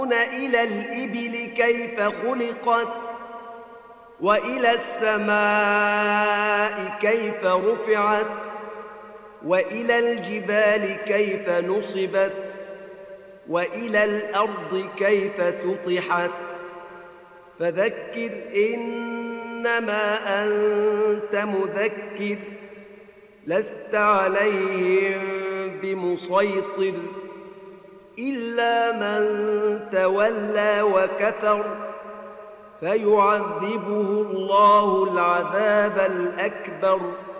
إلى الإبل كيف خلقت وإلى السماء كيف رفعت وإلى الجبال كيف نصبت وإلى الأرض كيف سطحت فذكر إنما أنت مذكر لست عليهم بمسيطر إلا من تولى وكفر فيعذبه الله العذاب الأكبر